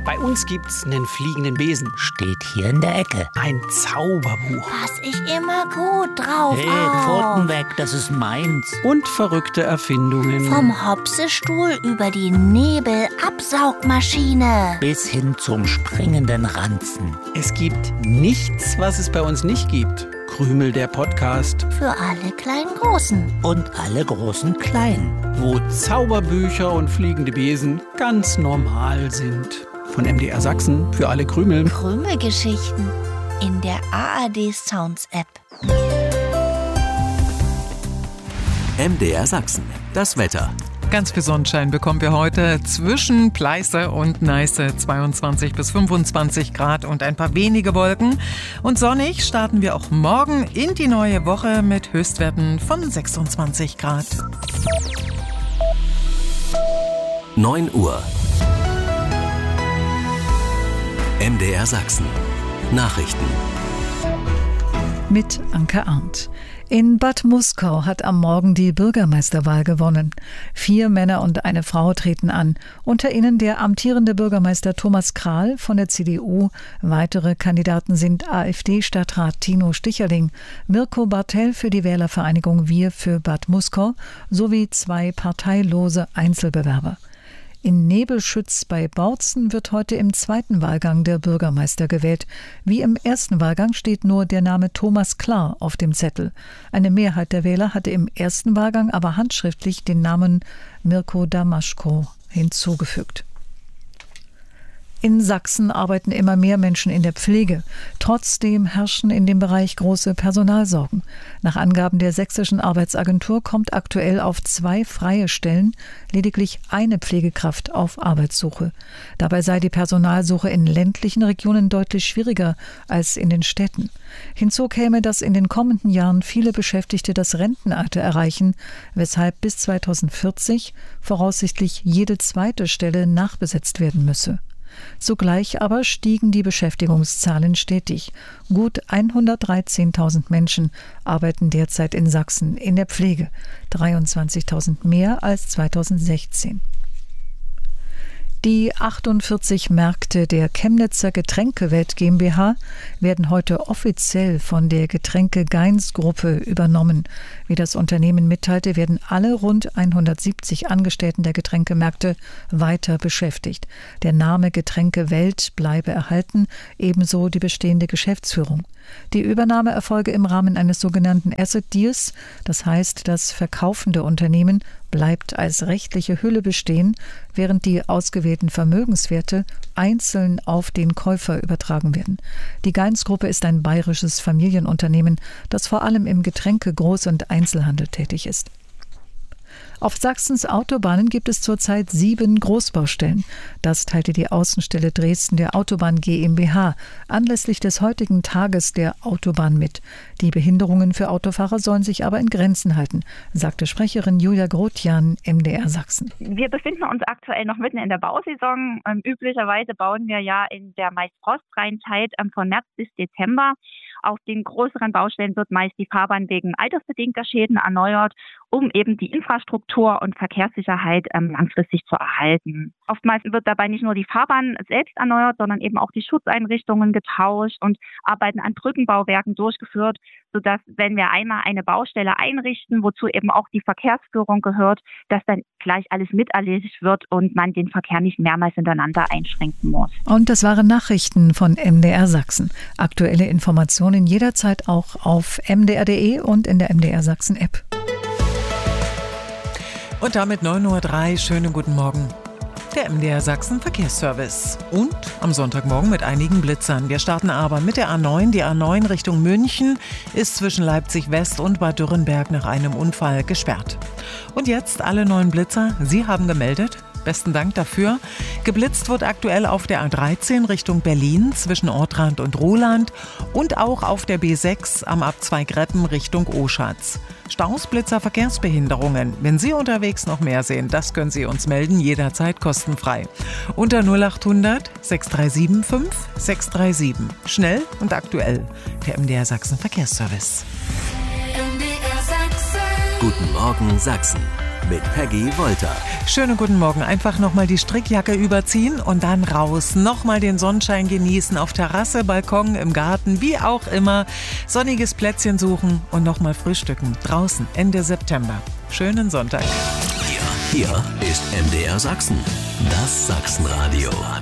Bei uns gibt's einen fliegenden Besen. Steht hier in der Ecke. Ein Zauberbuch. Pass ich immer gut drauf Hey, auf. Pfoten weg, das ist meins. Und verrückte Erfindungen. Vom Hopsestuhl über die Nebelabsaugmaschine. Bis hin zum springenden Ranzen. Es gibt nichts, was es bei uns nicht gibt. Krümel, der Podcast. Für alle kleinen Großen. Und alle großen Kleinen. Wo Zauberbücher und fliegende Besen ganz normal sind. Von MDR Sachsen für alle Krümel. Krümelgeschichten in der ARD Sounds App. MDR Sachsen, das Wetter. Ganz viel Sonnenschein bekommen wir heute zwischen Pleiße und Neiße, 22 bis 25 Grad und ein paar wenige Wolken. Und sonnig starten wir auch morgen in die neue Woche mit Höchstwerten von 26 Grad. 9 Uhr. MDR Sachsen. Nachrichten. Mit Anke Arndt. In Bad Muskau hat am Morgen die Bürgermeisterwahl gewonnen. 4 Männer und eine Frau treten an. Unter ihnen der amtierende Bürgermeister Thomas Krahl von der CDU. Weitere Kandidaten sind AfD-Stadtrat Tino Sticherling, Mirko Bartell für die Wählervereinigung Wir für Bad Muskau sowie 2 parteilose Einzelbewerber. In Nebelschütz bei Bautzen wird heute im zweiten Wahlgang der Bürgermeister gewählt. Wie im ersten Wahlgang steht nur der Name Thomas Klar auf dem Zettel. Eine Mehrheit der Wähler hatte im ersten Wahlgang aber handschriftlich den Namen Mirko Damaschko hinzugefügt. In Sachsen arbeiten immer mehr Menschen in der Pflege. Trotzdem herrschen in dem Bereich große Personalsorgen. Nach Angaben der Sächsischen Arbeitsagentur kommt aktuell auf 2 freie Stellen lediglich eine Pflegekraft auf Arbeitssuche. Dabei sei die Personalsuche in ländlichen Regionen deutlich schwieriger als in den Städten. Hinzu käme, dass in den kommenden Jahren viele Beschäftigte das Rentenalter erreichen, weshalb bis 2040 voraussichtlich jede zweite Stelle nachbesetzt werden müsse. Zugleich aber stiegen die Beschäftigungszahlen stetig. Gut 113.000 Menschen arbeiten derzeit in Sachsen in der Pflege, 23.000 mehr als 2016. Die 48 Märkte der Chemnitzer Getränkewelt GmbH werden heute offiziell von der Getränke-Geins-Gruppe übernommen. Wie das Unternehmen mitteilte, werden alle rund 170 Angestellten der Getränkemärkte weiter beschäftigt. Der Name Getränkewelt bleibe erhalten, ebenso die bestehende Geschäftsführung. Die Übernahme erfolge im Rahmen eines sogenannten Asset Deals, das heißt, das verkaufende Unternehmen bleibt als rechtliche Hülle bestehen, während die ausgewählten Vermögenswerte einzeln auf den Käufer übertragen werden. Die Geins-Gruppe ist ein bayerisches Familienunternehmen, das vor allem im Getränke-, Groß- und Einzelhandel tätig ist. Auf Sachsens Autobahnen gibt es zurzeit 7 Großbaustellen. Das teilte die Außenstelle Dresden der Autobahn GmbH anlässlich des heutigen Tages der Autobahn mit. Die Behinderungen für Autofahrer sollen sich aber in Grenzen halten, sagte Sprecherin Julia Grotjan, MDR Sachsen. Wir befinden uns aktuell noch mitten in der Bausaison. Üblicherweise bauen wir ja in der meist frostfreien Zeit von März bis Dezember. Auf den größeren Baustellen wird meist die Fahrbahn wegen altersbedingter Schäden erneuert, um eben die Infrastruktur und Verkehrssicherheit langfristig zu erhalten. Oftmals wird dabei nicht nur die Fahrbahn selbst erneuert, sondern eben auch die Schutzeinrichtungen getauscht und Arbeiten an Brückenbauwerken durchgeführt, sodass, wenn wir einmal eine Baustelle einrichten, wozu eben auch die Verkehrsführung gehört, dass dann gleich alles miterledigt wird und man den Verkehr nicht mehrmals hintereinander einschränken muss. Und das waren Nachrichten von MDR Sachsen. Aktuelle Informationen jederzeit auch auf mdr.de und in der MDR Sachsen App. Und damit 9.03 Uhr, schönen guten Morgen. Der MDR Sachsen Verkehrsservice. Und am Sonntagmorgen mit einigen Blitzern. Wir starten aber mit der A9. Die A9 Richtung München ist zwischen Leipzig West und Bad Dürrenberg nach einem Unfall gesperrt. Und jetzt alle 9 Blitzer. Sie haben gemeldet. Besten Dank dafür. Geblitzt wird aktuell auf der A13 Richtung Berlin zwischen Ortrand und Roland und auch auf der B6 am Abzweig Greppen Richtung Oschatz. Staus, Blitzer, Verkehrsbehinderungen. Wenn Sie unterwegs noch mehr sehen, das können Sie uns melden, jederzeit kostenfrei. Unter 0800 637 5637. Schnell und aktuell. Der MDR Sachsen Verkehrsservice. Guten Morgen Sachsen. mit Peggy Wolter. Schönen guten Morgen. Einfach nochmal die Strickjacke überziehen und dann raus. Nochmal den Sonnenschein genießen, auf Terrasse, Balkon, im Garten, wie auch immer. Sonniges Plätzchen suchen und nochmal frühstücken. Draußen, Ende September. Schönen Sonntag. Hier ist MDR Sachsen. Das Sachsenradio.